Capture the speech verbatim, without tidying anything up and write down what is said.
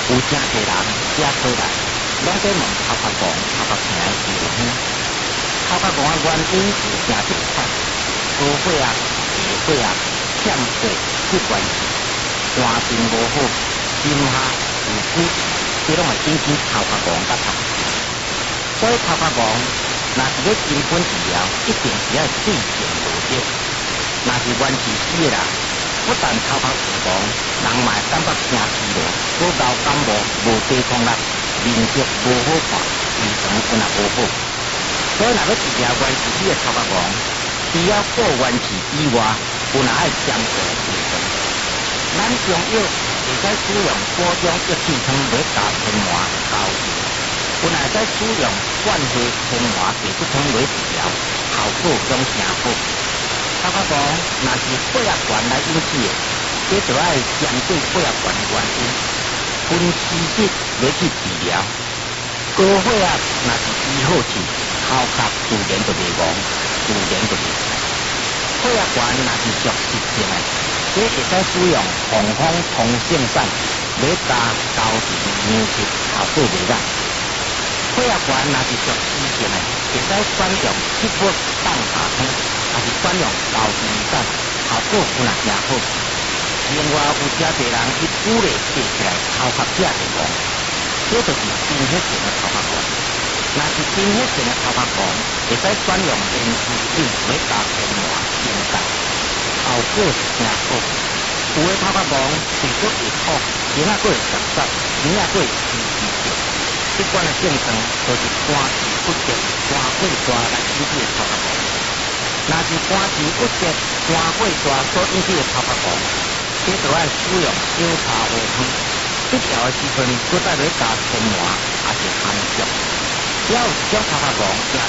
有真侪人遮过来，拢在问头壳王头壳平的事情。头壳王的原因是真直接，高血压、低血压、欠血、血管气、肝病无好、心下有骨气，这拢会引起头壳王甲头。所以头壳王若是要根本治疗，一定是要对症下药。若是原治死的人，不但头壳有亡，人嘛会感觉真疲劳，骨头感冒无抵抗力，面色无好看，胃肠也若无好。所以若要治疗原治死的头壳王，除了顾原治以外，有若爱兼顾治疗。咱中药会使使用补充益气汤来加天麻膏药，有若会使使用灌血天麻皮质汤来治疗，效果拢诚好。头壳王若是血压悬来引起的，这就要针对血压悬的原因，分期日来去治疗。高血压若是医好去，头壳自然就袂戆，自然就袂错。血压悬若是属急性的，这会使使用红枫通性散来加高频牛皮，效果袂歹。血压悬若是属急性的，会使选用七物放下汤，也是选用高频散，效果有若诚好。另外有遮侪人伊久咧爬起来头壳疼会戆，这就是贫血性的头壳黄。若是贫血性的头壳黄，会使选用连续性来加天麻清散，效果是诚好。有的头壳黄除咗会苦，肩仔佫会涩涩，耳仔佫会刺刺叫。这款的症状就是肝气郁结、肝血大来引起的头壳黄。若是肝气郁结、肝血大所引起的头壳黄，这就要使用小茶壶汤。必要的时阵，佫再来加天麻，也是含足。只要有这种头壳黄，